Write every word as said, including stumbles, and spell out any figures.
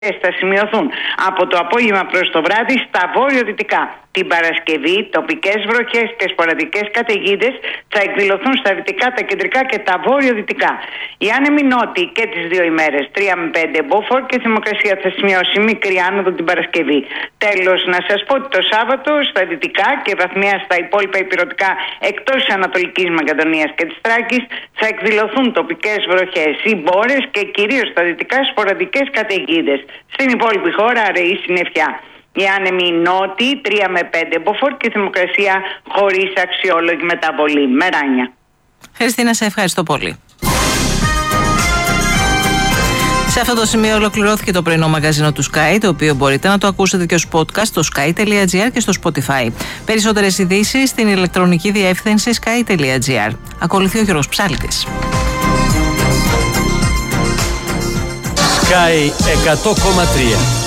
θα σημειωθούν από το απόγευμα προς το βράδυ στα βόρειο-δυτικά. Την Παρασκευή, τοπικές βροχές και σποραδικές καταιγίδες θα εκδηλωθούν στα δυτικά, τα κεντρικά και τα βόρειο-δυτικά. Οι άνεμοι νότιοι και τις δύο ημέρες, τρία με πέντε μποφόρ και θερμοκρασία θα σημειώσει μικρή άνοδο την Παρασκευή. Τέλος, να σας πω ότι το Σάββατο στα δυτικά και βαθμία στα υπόλοιπα ηπειρωτικά εκτός της Ανατολικής Μακεδονίας και της Θράκης θα εκδηλωθούν τοπικές βροχές ή μπόρες και κυρίως στα δυτικά σποραδικές καταιγίδες. Στην υπόλοιπη χώρα αραιή συννεφιά. Οι άνεμοι νότιοι τρία με πέντε μποφόρ και θερμοκρασία χωρίς αξιόλογη μεταβολή. Μεράνια. Χριστίνα, σε ευχαριστώ πολύ. Σε αυτό το σημείο ολοκληρώθηκε το πρωινό μαγαζίνο του Sky, το οποίο μπορείτε να το ακούσετε και ως podcast στο sky τελεία gr και στο Spotify. Περισσότερες ειδήσεις στην ηλεκτρονική διεύθυνση sky τελεία gr. Ακολουθεί ο Γιώργος Ψάλτης. Sky εκατό κόμμα τρία.